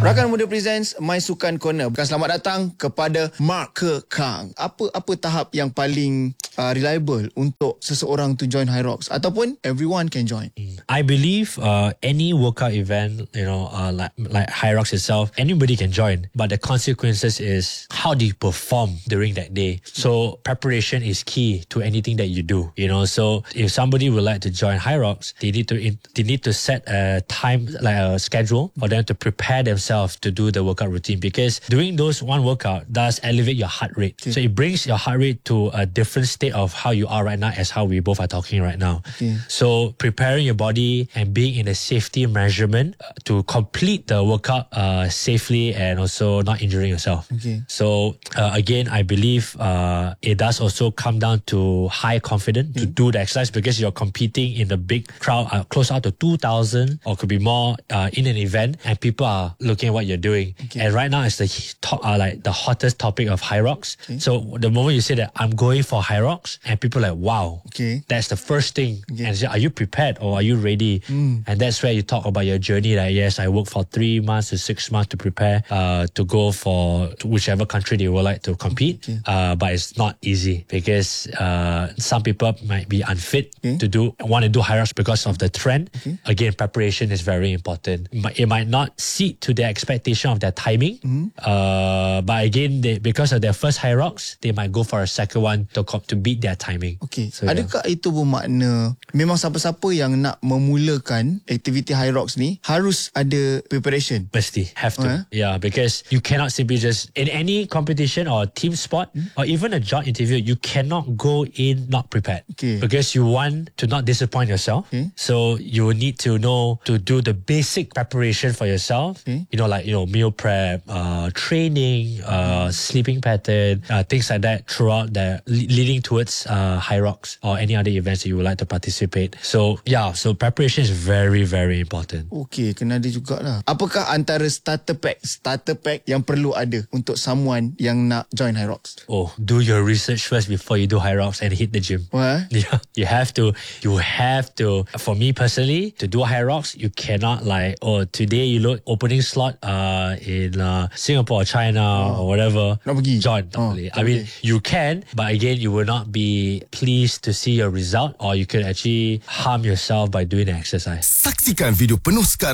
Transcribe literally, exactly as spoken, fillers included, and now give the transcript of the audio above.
Rakan Muda Presents My Sukan Corner. Bukan selamat datang kepada Mark Kekang. Apa apa tahap yang paling uh, reliable untuk seseorang to join Hyrox ataupun everyone can join? I believe uh, any workout event, you know, uh, like like Hyrox itself, anybody can join. But the consequences is how do you perform during that day. So preparation is key to anything that you do. You know, so if somebody would like to join Hyrox, they need to they need to set a time, like a schedule for them to prepare themselves to do the workout routine, because doing those one workout does elevate your heart rate. Okay. So it brings your heart rate to a different state of how you are right now as how we both are talking right now. Okay. So preparing your body and being in a safety measurement uh, to complete the workout uh, safely and also not injuring yourself. Okay. So uh, again, I believe uh, it does also come down to high confidence mm. to do the exercise, because you're competing in a big crowd, uh, close out to two thousand or could be more uh, in an event, and people are looking at what you're doing. Okay. And right now it's the top, uh, like the hottest topic of Hyrox. Okay. So the moment you say that I'm going for Hyrox, and people are like, wow, okay, that's the first thing. Okay. And say, are you prepared or are you ready? Mm. And that's where you talk about your journey. Like, yes, I worked for three months to six months to prepare uh, to go for to whichever country they would like to compete. Okay. Uh, but it's not easy, because uh, some people might be unfit okay. to do want to do Hyrox because of the trend. Okay. Again, preparation is very important. It might not seat to their expectation of their timing. Mm-hmm. Uh, but again, they, because of their first Hyrox, they might go for a second one to to beat their timing. Okay. So, adakah yeah. itu bermakna memang siapa-siapa yang nak memulakan aktiviti Hyrox ni harus ada preparation? Mesti, have to. Uh-huh. Yeah, because you cannot simply just in any competition or team sport mm-hmm. or even a job interview, you cannot go in not prepared. Okay. Because you want to not disappoint yourself. Okay. So you need to know to do the basic preparation for yourself. Okay. You know, like, you know, meal prep, uh, training, uh, sleeping pattern, uh, things like that throughout the leading towards uh, Hyrox or any other events that you would like to participate. So yeah, so preparation is very very important. Okay, kena ada jugalah. Apakah antara starter pack, starter pack yang perlu ada untuk someone yang nak join Hyrox? Oh, do your research first before you do Hyrox and hit the gym. What? Yeah, you have to. You have to. For me personally, to do Hyrox, you cannot like, oh, today you look opening slot uh in uh, Singapore or China oh. or whatever. Nak pergi? Join. Oh, I mean, you can, but again, you will not be pleased to see your result, or you could actually harm yourself by doing the exercise. Saksikan video penuh sekarang